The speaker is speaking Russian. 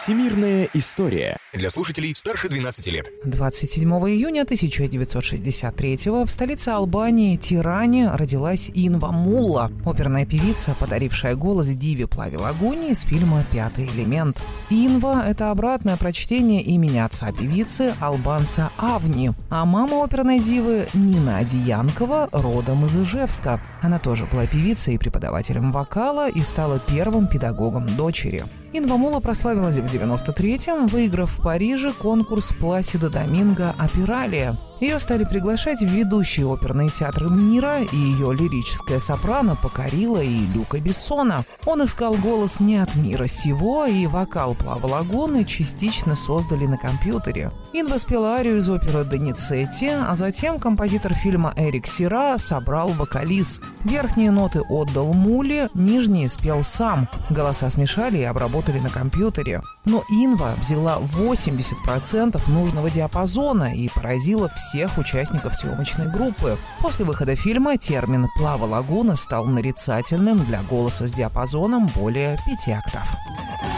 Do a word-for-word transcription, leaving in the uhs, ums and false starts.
Всемирная история. Для слушателей старше двенадцати лет. двадцать седьмого июня тысяча девятьсот шестьдесят третьего в столице Албании, Тиране, родилась Инва Мулла, оперная певица, подарившая голос Диве Плаве-Лагуни из фильма «Пятый элемент». Инва – это обратное прочтение имени отца певицы, албанца Авни, а мама оперной дивы – Нина Одиянкова, родом из Ижевска. Она тоже была певицей и преподавателем вокала и стала первым педагогом дочери. Инва Мулла прославилась в девяносто третьем, выиграв в Париже конкурс Пласидо Доминго «Опералия». Ее стали приглашать в ведущие оперные театры мира, и ее лирическая сопрано покорила и Люка Бессона. Он искал голос не от мира сего, и вокал Плава-Лагуны частично создали на компьютере. Инва спела арию из оперы «Доницетти», а затем композитор фильма Эрик Сира собрал вокализ. Верхние ноты отдал Мулле, нижние спел сам. Голоса смешали и обработали на компьютере. Но Инва взяла восемьдесят процентов нужного диапазона и поразила всех всех участников съемочной группы. После выхода фильма термин «Плава-Лагуна» стал нарицательным для голоса с диапазоном более пяти октав.